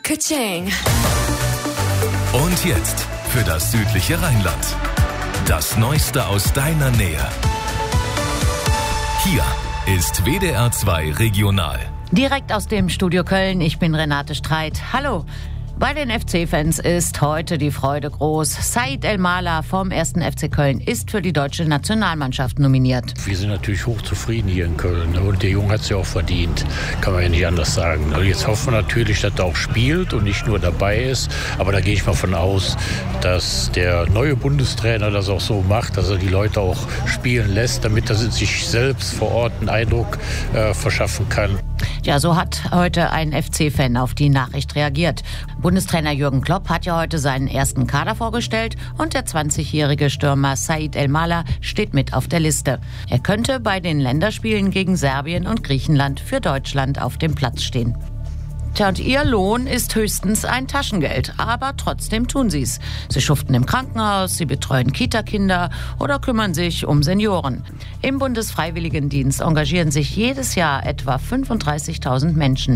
Ka-ching. Und jetzt für das südliche Rheinland. Das Neueste aus deiner Nähe. Hier ist WDR 2 Regional. Direkt aus dem Studio Köln, ich bin Renate Streit. Hallo. Bei den FC-Fans ist heute die Freude groß. Said El-Mala vom 1. FC Köln ist für die deutsche Nationalmannschaft nominiert. Wir sind natürlich hochzufrieden hier in Köln. Und der Junge hat es ja auch verdient. Kann man ja nicht anders sagen. Jetzt hoffen wir natürlich, dass er auch spielt und nicht nur dabei ist. Aber da gehe ich mal von aus, dass der neue Bundestrainer das auch so macht, dass er die Leute auch spielen lässt, damit er sich selbst vor Ort einen Eindruck verschaffen kann. Ja, so hat heute ein FC-Fan auf die Nachricht reagiert. Bundestrainer Jürgen Klopp hat ja heute seinen ersten Kader vorgestellt und der 20-jährige Stürmer Said El-Mala steht mit auf der Liste. Er könnte bei den Länderspielen gegen Serbien und Griechenland für Deutschland auf dem Platz stehen. Tja, und ihr Lohn ist höchstens ein Taschengeld, aber trotzdem tun sie's. Sie schuften im Krankenhaus, sie betreuen Kita-Kinder oder kümmern sich um Senioren. Im Bundesfreiwilligendienst engagieren sich jedes Jahr etwa 35.000 Menschen